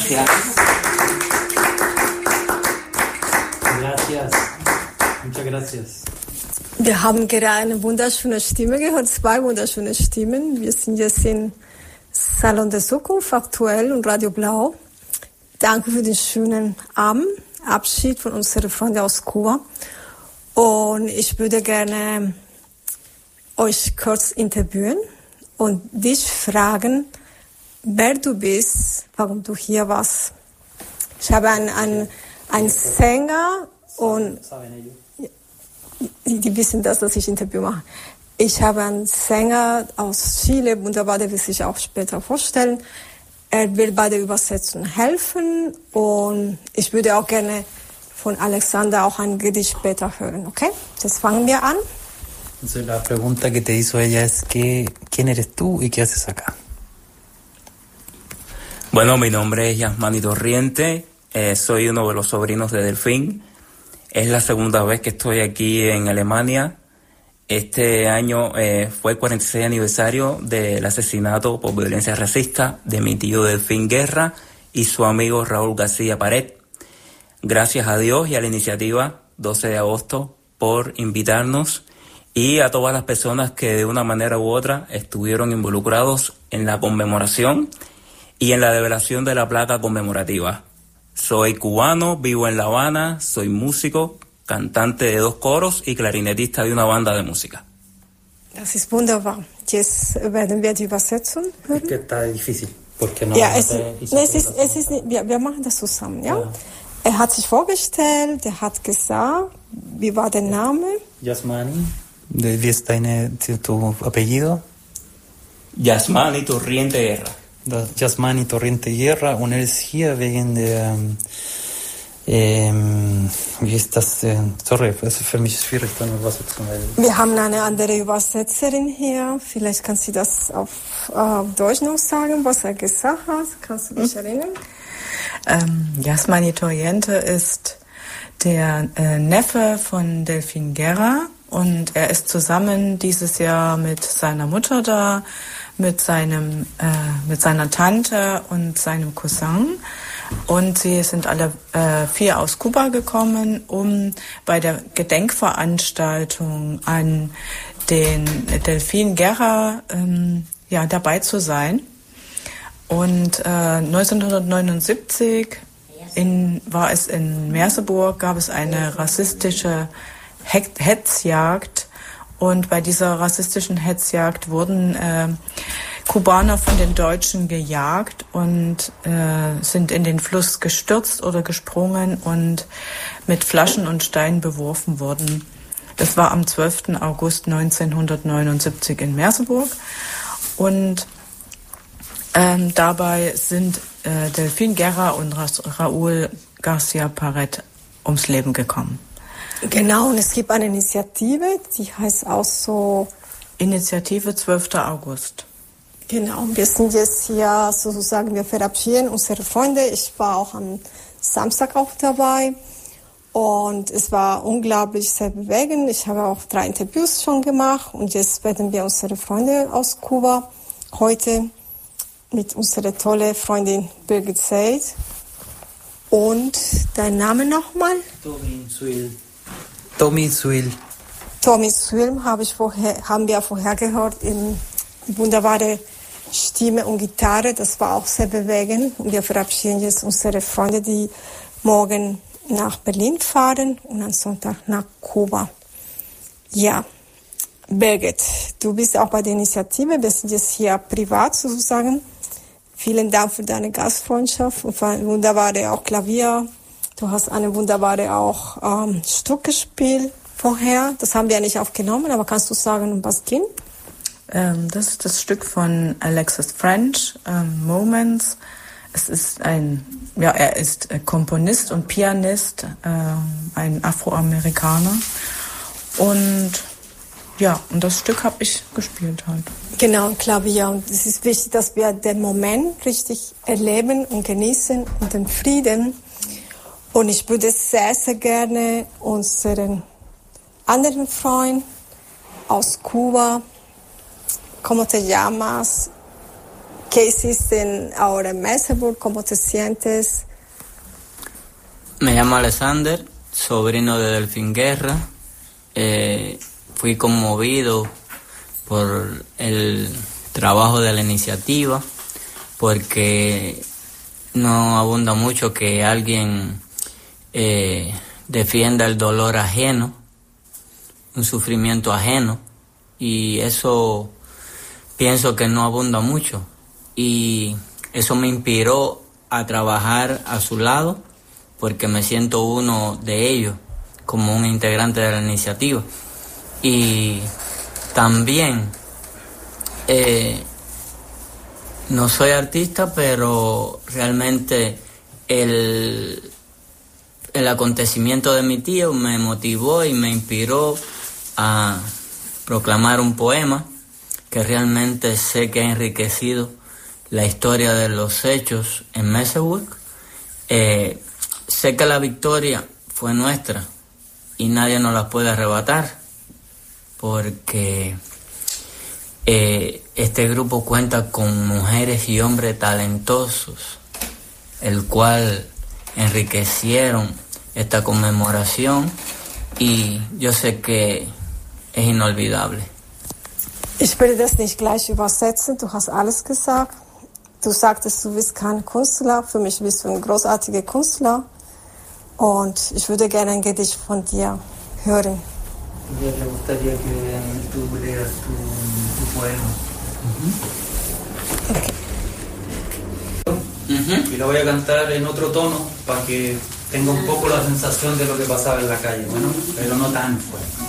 Gracias. Gracias. Muchas gracias. Wir haben gerade eine wunderschöne Stimme gehört, 2 wunderschöne Stimmen. Wir sind jetzt im Salon der Zukunft aktuell und Radio Blau. Danke für den schönen Abend, Abschied von unseren Freunden aus Kuba. Und ich würde gerne euch kurz interviewen und dich fragen, wer du bist, warum du hier warst. Ich habe einen Sänger und die wissen das, dass ich Interview mache. Ich habe einen Sänger aus Chile, wunderbar, der will sich auch später vorstellen. Er will bei der Übersetzung helfen und ich würde auch gerne von Alexander auch ein Gedicht später hören, ¿okay? Jetzt fangen wir an. Entonces la pregunta que te hizo ella es ¿quién eres tú y qué haces acá? Bueno, mi nombre es Yasmani Torriente, soy uno de los sobrinos de Delfín. Es la segunda vez que estoy aquí en Alemania. Este año fue el 46 aniversario del asesinato por violencia racista de mi tío Delfín Guerra y su amigo Raúl García Pared. Gracias a Dios y a la iniciativa 12 de agosto por invitarnos y a todas las personas que de una manera u otra estuvieron involucrados en la conmemoración y en la develación de la placa conmemorativa. Soy cubano, vivo en La Habana, soy músico, cantante de 2 coros y clarinetista de una banda de música. Das ist wunderbar. Jetzt werden wir die Übersetzung hören. Es que está difícil, porque no. Ja, wir machen das zusammen, ja? Ja. Er hat sich vorgestellt, er hat gesagt, wie war der Name? Yasmani. Wie ist tu apellido? Yasmani Torriente Guerra. Yasmani Torriente Guerra und er ist hier wegen der wie ist das? Sorry, das ist für mich schwierig, dann Übersetzung. Wir haben eine andere Übersetzerin hier. Vielleicht kann sie das auf Deutsch noch sagen, was er gesagt hat. Kannst du dich erinnern? Yasmani Torriente ist der Neffe von Delfín Guerra und er ist zusammen dieses Jahr mit seiner Mutter da, mit seiner Tante und seinem Cousin. Und sie sind alle 4 aus Kuba gekommen, um bei der Gedenkveranstaltung an den Delfín Guerra dabei zu sein. Und 1979 war es in Merseburg, gab es eine rassistische Hetzjagd. Und bei dieser rassistischen Hetzjagd wurden Kubaner von den Deutschen gejagt und sind in den Fluss gestürzt oder gesprungen und mit Flaschen und Steinen beworfen worden. Das war am 12. August 1979 in Merseburg. Und dabei sind Delfín Guerra und Raúl García Pared ums Leben gekommen. Genau, und es gibt eine Initiative, die heißt auch so... Initiative 12. August. Genau, wir sind jetzt hier sozusagen, wir verabschieden unsere Freunde. Ich war auch am Samstag auch dabei und es war unglaublich sehr bewegend. Ich habe auch 3 Interviews schon gemacht und jetzt werden wir unsere Freunde aus Kuba heute mit unserer tollen Freundin Birgit Seid. Und dein Name nochmal? Tommy Suil haben wir vorher gehört in wunderbare Stimme und Gitarre. Das war auch sehr bewegend. Und wir verabschieden jetzt unsere Freunde, die morgen nach Berlin fahren und am Sonntag nach Kuba. Ja, Birgit, du bist auch bei der Initiative. Wir sind jetzt hier privat sozusagen. Vielen Dank für deine Gastfreundschaft und für ein wunderbare auch Klavier. Du hast eine wunderbare auch Stück gespielt vorher. Das haben wir nicht aufgenommen, aber kannst du sagen, um was ging? Das ist das Stück von Alexis French, Moments. Es ist er ist Komponist und Pianist, ein Afroamerikaner. Und das Stück habe ich gespielt halt. Genau, Klavier. Und es ist wichtig, dass wir den Moment richtig erleben und genießen und den Frieden. Und ich würde sehr, sehr gerne unseren anderen Freund aus Kuba, ¿cómo te llamas? ¿Qué hiciste ahora en Merseburg? ¿Cómo te sientes? Me llamo Alexander, sobrino de Delfín Guerra. Fui conmovido por el trabajo de la iniciativa, porque no abunda mucho que alguien defienda el dolor ajeno, un sufrimiento ajeno, y eso pienso que no abunda mucho, y eso me inspiró a trabajar a su lado, porque me siento uno de ellos, como un integrante de la iniciativa. Y también no soy artista, pero realmente el acontecimiento de mi tío me motivó y me inspiró a proclamar un poema que realmente sé que ha enriquecido la historia de los hechos en Merseburg. Sé que la victoria fue nuestra y nadie nos la puede arrebatar, porque este grupo cuenta con mujeres y hombres talentosos, el cual enriquecieron esta conmemoración, y yo sé que es inolvidable. Ich will das nicht gleich übersetzen, du hast alles gesagt. Du sagtest, du bist kein Künstler, für mich bist du ein großartiger Künstler, und ich würde gerne ein Gedicht von dir hören. Me gustaría que tú leas tu poema. Y lo voy a cantar en otro tono para que tenga un poco la sensación de lo que pasaba en la calle, bueno, pero no tan fuerte.